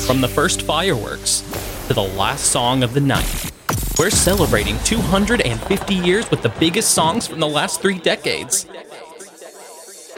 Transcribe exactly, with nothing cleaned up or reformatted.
From the first fireworks to the last song of the night, we're celebrating two hundred fifty years with the biggest songs from the last three decades.